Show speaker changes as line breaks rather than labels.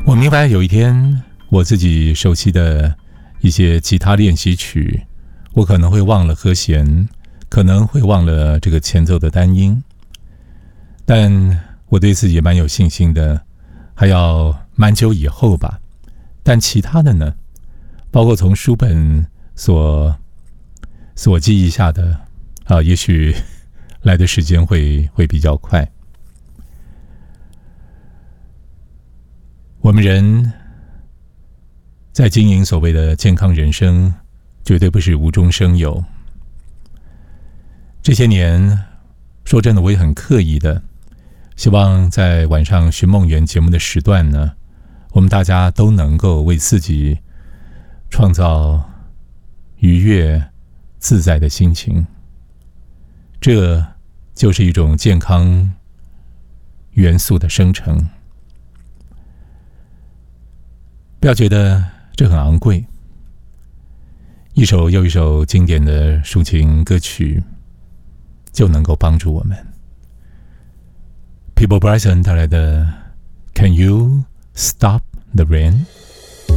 我明白有一天我自己熟悉的一些吉他练习曲，我可能会忘了和弦，可能会忘了这个前奏的单音，但我对自己也蛮有信心的，还要蛮久以后吧。但其他的呢，包括从书本所记忆下的也许来的时间会比较快。我们人在经营所谓的健康人生，绝对不是无中生有。这些年，说真的，我也很刻意的，希望在晚上寻梦园节目的时段呢，我们大家都能够为自己创造愉悦、自在的心情。这就是一种健康元素的生成。不要觉得这很昂贵，一首又一首经典的抒情歌曲就能够帮助我们。People Bryson 带来的 Can You Stop the Rain？